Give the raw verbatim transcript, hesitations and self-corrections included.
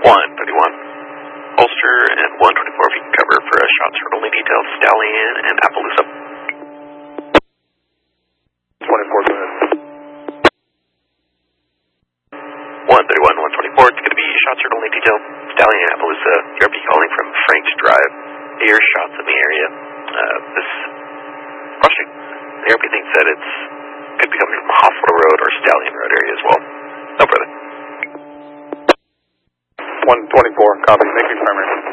one thirty-one. Ulster and one twenty-four if you can cover for a shots for only details, Stallion and Appaloosa. twenty-four, go ahead. one thirty-one, one twenty-four, it's going to be shots for only details, Stallion and Appaloosa. E R P calling from Franks Drive. Air shots in the area. Uh, this question, the E R P thinks that it's could be coming from Hospital Road or Stallion Road area as well. No further. one twenty-four, copy. Thank you, primary.